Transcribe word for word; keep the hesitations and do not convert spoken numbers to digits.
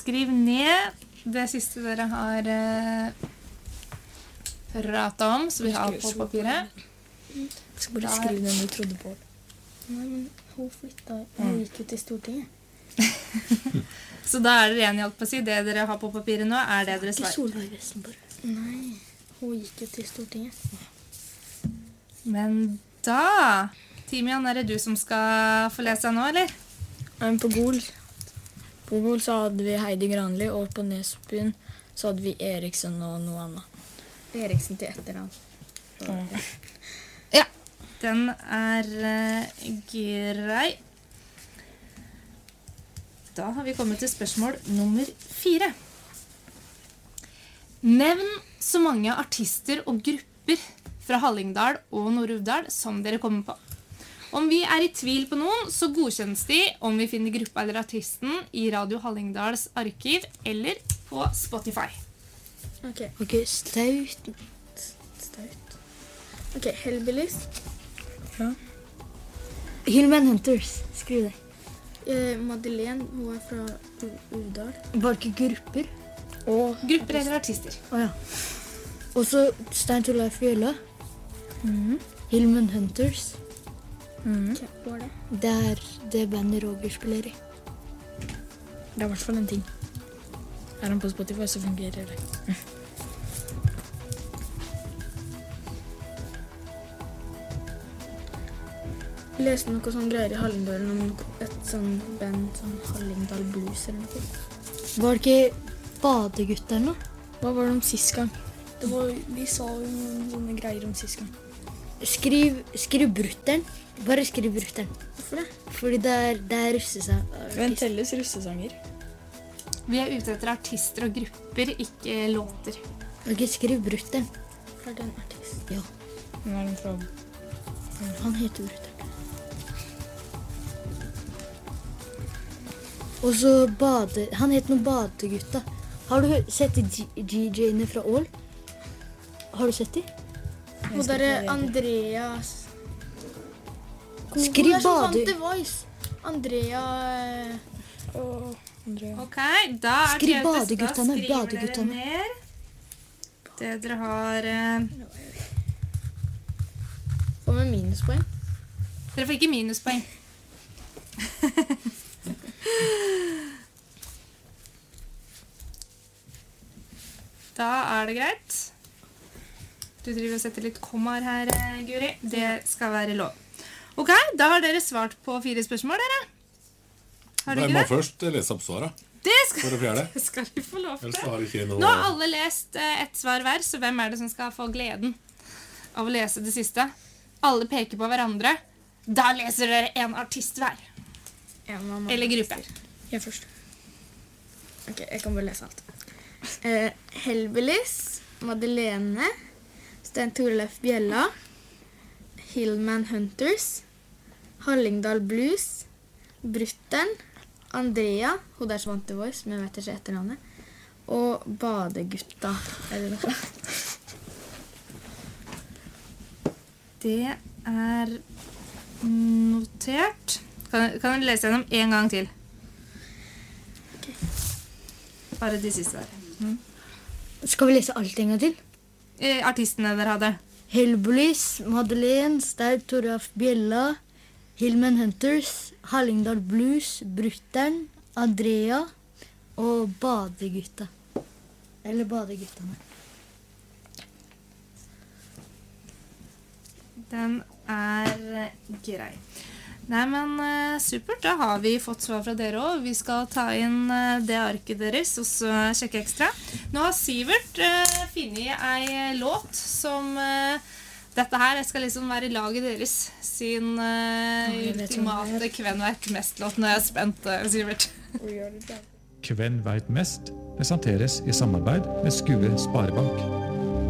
skriv ned det siste dere har uh, pratet om, så vi har på papiret. Jeg skal bare skrive den du trodde på. Nei, men hun flyttet, hun gikk ut i Stortinget. Så da er dere enige på å si, det dere har på papiret nå, er det dere svarer. Ikke Solveig Vestenborg. Nei, hun gikk ut i Stortinget. Men da, Timian, er det du som skal få lese nå, eller? På Gol. På Gol så hadde vi Heidi Granli, og på Nesbyen så hadde vi Eriksen og noe annet. Eriksen til etternavn. Ja. Ja, den er uh, grei. Da har vi kommet til spørsmål nummer fire. Nevn så mange artister og grupper fra Hallingdal og Nord-Uvdal som dere kommer på. Om vi er i tvil på noen, så godkjennes de om vi finner gruppa eller artisten i Radio Hallingdals arkiv eller på Spotify. Ok, ok, staut. Staut. Ok, Hellbillies. Ja. Hillman Hunters, skriv det. Eh, Madeleine, hun er fra Uvdal. Var det ikke grupper? Og Grupper eller artister. Åja. Og så Stein Torleif Fjøla. Mhm. Hillman Hunters. Mhm. Hva var det? Det er det bandet Roger spiller i. Det er i hvert fall en ting. Er han på Spotify, så fungerer det. Jeg leste noe sånn greier i Hallingdal om et sånn band, sånn Hallingdal Blues eller noe. Var det ikke Badegutt eller noe? Hva var det om sist gang? Det var, de sa jo noen sånne greier om sist gang. Skriv, skriv Brutteren. Bare skriv Brutteren. Hvorfor det? Fordi det er, det er russesang. Men telles russesanger? Vi er ute etter artister og grupper, ikke låter. Ok, skriv Brutteren. Er det en artist? Ja, Hvem er den fra? han heter Brutteren. Og så bade... Han heter noe Badegutta. Har du sett de G J-ene fra Ål? Har du sett de? Hun der er Andreas... Skriv Hun er som bade... Fante Voice. Andrea... Og Andrea. Ok, da er Skriv tiden best. Da badeguttene, skriver dere badeguttene. ned det dere har... eh, Får vi minuspoeng? Dere får ikke minuspoeng. Da er det greit. Du driver og setter litt kommaer her, eh, Guri. Det skal være lov. Ok, da har dere svart på fire spørsmål, dere. Har du Jeg ikke må det? først lese opp svaret Det skal, for å fjerde. det skal vi få lov Ellers til. har ikke noe... Nå har alle lest eh, ett svar hver, så hvem er det som skal få gleden av å lese det siste? Alle peker på hverandre. Da leser dere en artist hver. Eller gruppe. Jeg først. Ok, jeg kan bare lese alt. Eh, Hellbillies, Madeleine, Stein Torleif Bjella, Hillman Hunters, Hallingdal Blues, Brutteren, Andrea, hun der som vant The Voice, men jeg vet ikke etternavnet, og Badegutta, eller noe. Det er notert. Kan, kan du lese gjennom en gang til? Bare de siste der. Mm. Skal vi lese alt en gang til? Eh, artistene dere hadde. Hellbillies, Madeleine, Stein Torleif Bjella, Hillman Hunters, Hallingdal Blues, Brutteren, Andrea og Badegutta. Eller Badeguttene. Den er grei. Nei, men uh, supert. Da har vi fått svar fra dere også. Vi skal ta inn uh, det arket deres, og så sjekke ekstra. Nå har Sivert uh, finnet ei låt som uh, dette her skal liksom være laget deres sin uh, ultimate Kven vet mest-låt. Nå er jeg spent, uh, Sivert. Kven vet mest presenteres i samarbeid med Skue Sparebank.